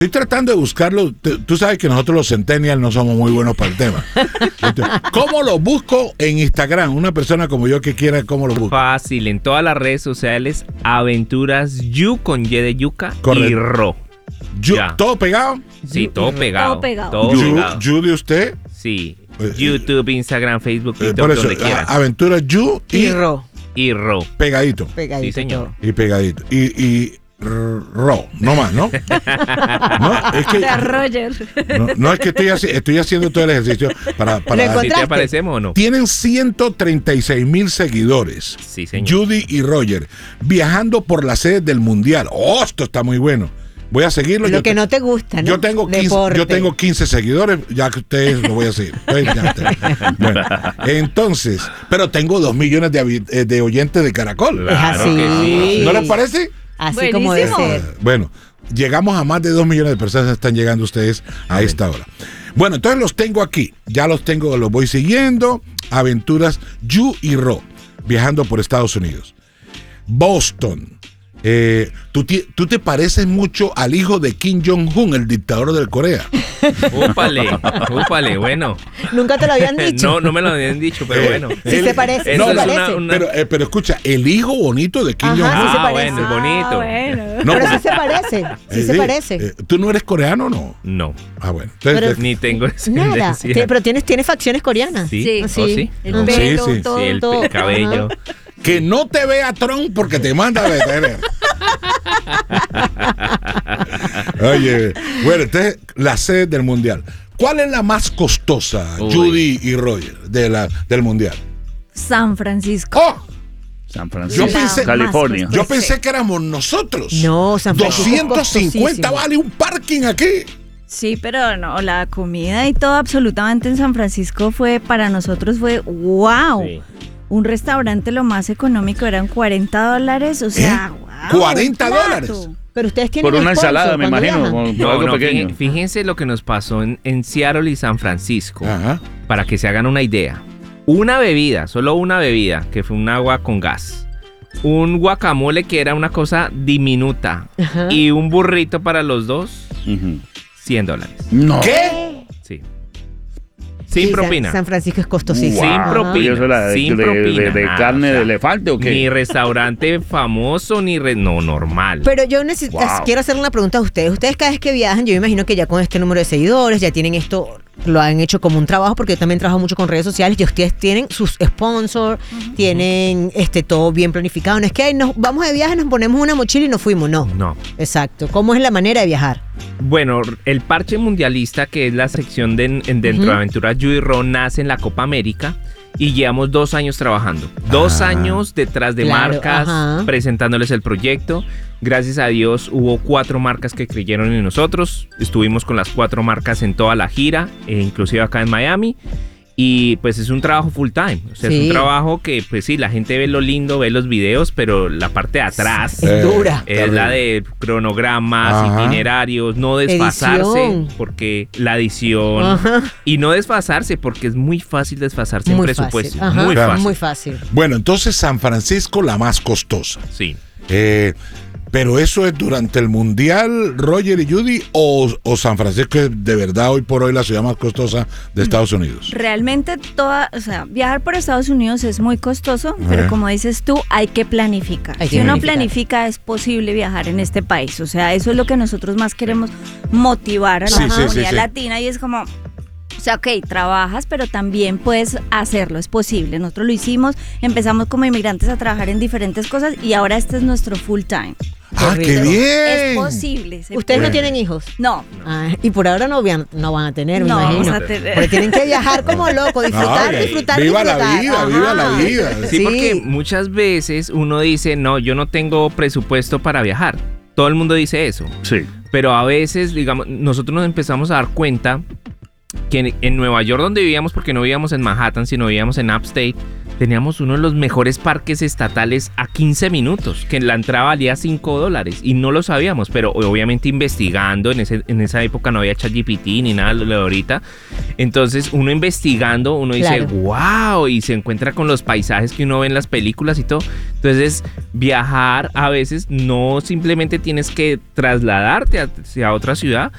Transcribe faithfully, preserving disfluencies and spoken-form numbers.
Estoy tratando de buscarlo. Tú sabes que nosotros los centennials no somos muy buenos para el tema. ¿Cómo lo busco en Instagram? Una persona como yo que quiera, ¿cómo lo busco? Fácil, en todas las redes sociales, Aventuras You con Y de yuca. Correcto. Y Ro. You, ¿todo pegado? Sí, todo pegado. Todo pegado. Todo You, pegado. You de usted. Sí. YouTube, Instagram, Facebook, eh, TikTok, eso, donde quieras. Aventuras You y, Y Ro. Y Ro. Pegadito. Pegadito. Sí, señor. Y pegadito. Y, y Ro, no más, ¿no? No, es que, De Roger. no, no es que estoy, haci- estoy haciendo todo el ejercicio para... para ¿Lo ¿Sí te aparecemos o no? Tienen ciento treinta y seis mil seguidores. Sí, señor. Judy y Roger, viajando por las sedes del Mundial. ¡Oh, esto está muy bueno! Voy a seguirlo. Lo yo que te- no te gusta, ¿no? Yo tengo, quince, Deporte. yo tengo quince seguidores, ya que ustedes lo voy a seguir. Pues ya está. Bueno, entonces, pero tengo dos millones de, habi- eh, de oyentes de Caracol. Es así. que sí. ¿No les parece? Así como debe Buenísimo. ser. Bueno, llegamos a más de dos millones de personas que están llegando ustedes a esta hora. Bueno, entonces los tengo aquí. Ya los tengo, los voy siguiendo. Aventuras You y Ro, viajando por Estados Unidos. Boston. Eh, ¿tú, ti- tú te pareces mucho al hijo de Kim Jong-un, el dictador del Corea. Úpale, úpale, bueno. Nunca te lo habían dicho. No, no me lo habían dicho, pero Eh, bueno. Sí él- se parece, Eso sí es se una- parece. una- Pero, eh, pero escucha, el hijo bonito de Kim Ajá, Jong-un. sí se Ah, parece. bueno, es bonito. Ah, bueno. No, Pero porque- sí se parece. Sí eh, se sí, parece. eh, ¿Tú no eres coreano o no? No, Ah, bueno. Entonces, Pero- eh, ni tengo Nada. descendencia. Ti- Pero tienes, tienes facciones coreanas. Sí, Sí. ¿Oh, Sí. sí? El No, sí, pelo, sí. todo. Sí, el todo. pe- cabello. que no te vea Trump porque te manda a detener. Oye, bueno, entonces la sede del Mundial. ¿Cuál es la más costosa, Uy. Judy y Roger, de la, del Mundial? San Francisco. ¡Oh! San Francisco, Yo pensé- California. Yo pensé que éramos nosotros. No, San Francisco es doscientos cincuenta costosísimo. vale un parking aquí. Sí, pero no, la comida y todo absolutamente en San Francisco fue, para nosotros fue wow. Sí. Un restaurante lo más económico eran cuarenta dólares, o sea, wow. cuarenta un plato. dólares. Pero ustedes tienen Por una sponsor ensalada, me cuando imagino. viajan. Con, con No, algo no, pequeño. fíjense, fíjense lo que nos pasó en, en Seattle y San Francisco, Ajá. para que se hagan una idea. Una bebida, solo una bebida, que fue un agua con gas. Un guacamole que era una cosa diminuta. Ajá. Y un burrito para los dos, Ujú. cien dólares. No. ¿Qué? Sí. Sin Sí, San- propina. San Francisco es costosísimo. Sin Ajá. propina. ¿Y eso era de, Sin de- propina, de- de nada, carne o sea, de elefante o qué? Ni restaurante famoso, ni... Re... No, normal. Pero yo necesito, Wow. quiero hacer una pregunta a ustedes. Ustedes cada vez que viajan, yo me imagino que ya con este número de seguidores, ya tienen esto, lo han hecho como un trabajo, porque yo también trabajo mucho con redes sociales y ustedes tienen sus sponsors, tienen este todo bien planificado. No es que ay, nos vamos de viaje, nos ponemos una mochila y nos fuimos. No. No. Exacto. ¿Cómo es la manera de viajar? Bueno, el parche mundialista, que es la sección de, en- dentro Ujú. de Aventuras You y Ro, nace en la Copa América y llevamos dos años trabajando. Dos Ah. años detrás de Claro, marcas, ajá. presentándoles el proyecto. Gracias a Dios hubo cuatro marcas que creyeron en nosotros. Estuvimos con las cuatro marcas en toda la gira, e inclusive acá en Miami. Y pues es un trabajo full time. O sea, es Sí. un trabajo que, pues sí, la gente ve lo lindo, ve los videos, pero la parte de atrás Es Eh, dura. es la de cronogramas, Ajá. itinerarios, no desfasarse Edición. porque la edición Ajá. y no desfasarse porque es muy fácil desfasarse en Muy presupuesto, fácil. Ajá. muy Claro. fácil. Muy fácil. Bueno, entonces San Francisco la más costosa. Sí. Eh, pero eso es durante el Mundial, Roger y Judy, o, o San Francisco es de verdad hoy por hoy la ciudad más costosa de Estados Unidos. Realmente toda, o sea, viajar por Estados Unidos es muy costoso, Eh. pero como dices tú, hay que planificar. Hay que si uno planificar. planifica, es posible viajar en este país. O sea, eso es lo que nosotros más queremos motivar a la Sí, sí, comunidad sí, sí. latina y es como, o sea, ok, trabajas, pero también puedes hacerlo, es posible. Nosotros lo hicimos, empezamos como inmigrantes a trabajar en diferentes cosas y ahora este es nuestro full time. ¡Ah, qué rico. bien! Es posible. se ¿Ustedes no puede. tienen hijos? No. Ah, y por ahora no, van- no van a tener, me No imagino. vamos a tener. Porque tienen que viajar como locos, disfrutar, No, disfrutar, viva la disfrutar. vida, viva la vida. Sí, porque muchas veces uno dice, no, yo no tengo presupuesto para viajar. Todo el mundo dice eso. Sí. Pero a veces, digamos, nosotros nos empezamos a dar cuenta que en, en Nueva York, donde vivíamos, porque no vivíamos en Manhattan, sino vivíamos en Upstate, teníamos uno de los mejores parques estatales a quince minutos, que la entrada valía cinco dólares y no lo sabíamos, pero obviamente investigando, en, ese, en esa época no había ChatGPT ni nada de lo de ahorita, entonces uno investigando, uno dice, Claro. wow, y se encuentra con los paisajes que uno ve en las películas y todo. Entonces, viajar a veces no simplemente tienes que trasladarte hacia otra ciudad,